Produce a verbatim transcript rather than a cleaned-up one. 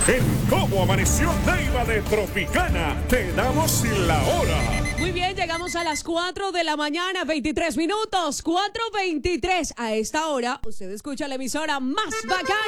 En Cómo Amaneció Neiva de Tropicana, te damos la hora. Muy bien, llegamos a las cuatro de la mañana, veintitrés minutos, cuatro veintitrés. A esta hora, usted escucha la emisora más bacana